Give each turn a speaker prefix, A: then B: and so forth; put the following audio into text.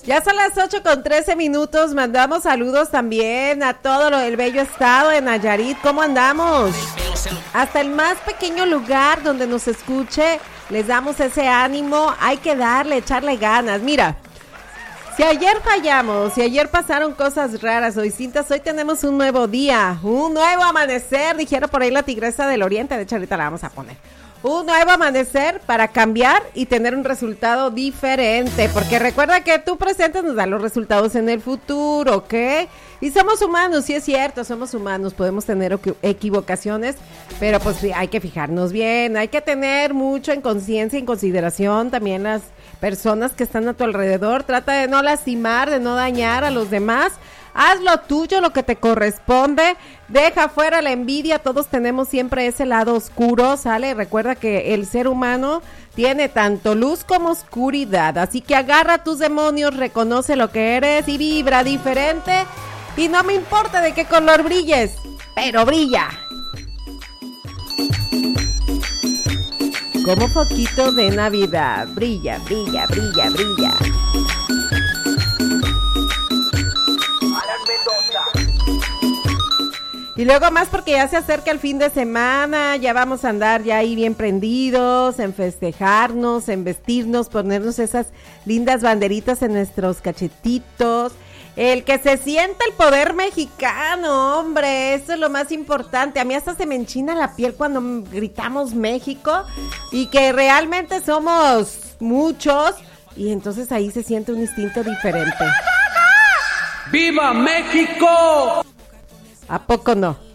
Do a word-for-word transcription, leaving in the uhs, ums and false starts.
A: Ya son las ocho con trece minutos, mandamos saludos también a todo lo, el bello estado de Nayarit. ¿Cómo andamos? Hasta el más pequeño lugar donde nos escuche, les damos ese ánimo, hay que darle, echarle ganas. Mira, si ayer fallamos, si ayer pasaron cosas raras o distintas, hoy tenemos un nuevo día, un nuevo amanecer, dijeron por ahí la tigresa del oriente, de hecho ahorita la vamos a poner. Un nuevo amanecer para cambiar y tener un resultado diferente, porque recuerda que tu presente nos da los resultados en el futuro, ¿ok? Y somos humanos, sí es cierto, somos humanos, podemos tener equivocaciones, pero pues sí, hay que fijarnos bien, hay que tener mucho en conciencia y en consideración también las personas que están a tu alrededor, trata de no lastimar, de no dañar a los demás. Haz lo tuyo, lo que te corresponde, deja fuera la envidia, todos tenemos siempre ese lado oscuro, ¿sale? Recuerda que el ser humano tiene tanto luz como oscuridad, así que agarra tus demonios, reconoce lo que eres y vibra diferente y no me importa de qué color brilles, pero brilla. Como foquito de Navidad, brilla, brilla, brilla, brilla. Y luego más porque ya se acerca el fin de semana, ya vamos a andar ya ahí bien prendidos, en festejarnos, en vestirnos, ponernos esas lindas banderitas en nuestros cachetitos. El que se sienta el poder mexicano, hombre, eso es lo más importante. A mí hasta se me enchina la piel cuando gritamos México y que realmente somos muchos y entonces ahí se siente un instinto diferente.
B: ¡Viva México!
A: ¿A poco no?